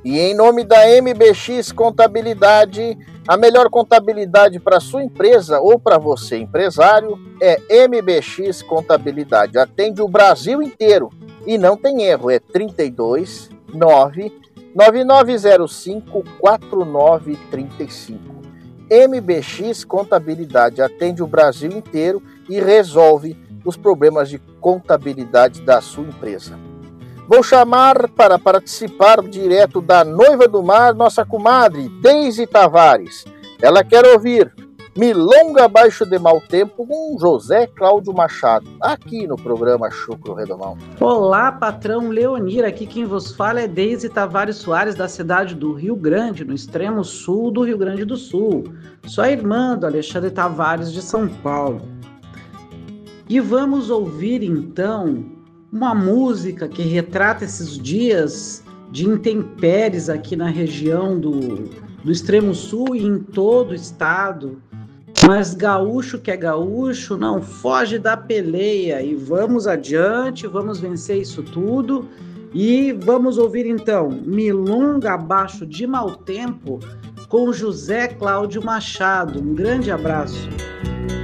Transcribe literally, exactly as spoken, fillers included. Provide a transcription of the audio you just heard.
E em nome da M B X Contabilidade, a melhor contabilidade para sua empresa ou para você, empresário, é M B X Contabilidade. Atende o Brasil inteiro e não tem erro, é trinta e dois, nove, nove nove zero cinco, quatro nove três cinco. M B X Contabilidade atende o Brasil inteiro e resolve os problemas de contabilidade da sua empresa. Vou chamar para participar direto da Noiva do Mar, nossa comadre, Deise Tavares. Ela quer ouvir Milonga Abaixo de Mau Tempo com José Cláudio Machado, aqui no programa Chucro Redomão. Olá, patrão Leonir, aqui quem vos fala é Deise Tavares Soares, da cidade do Rio Grande, no extremo sul do Rio Grande do Sul. Sou a irmã do Alexandre Tavares de São Paulo. E vamos ouvir então uma música que retrata esses dias de intempéries aqui na região do, do extremo sul e em todo o estado. Mas gaúcho que é gaúcho não foge da peleia. E vamos adiante, vamos vencer isso tudo. E vamos ouvir então Milonga Abaixo de Mau Tempo com José Cláudio Machado. Um grande abraço.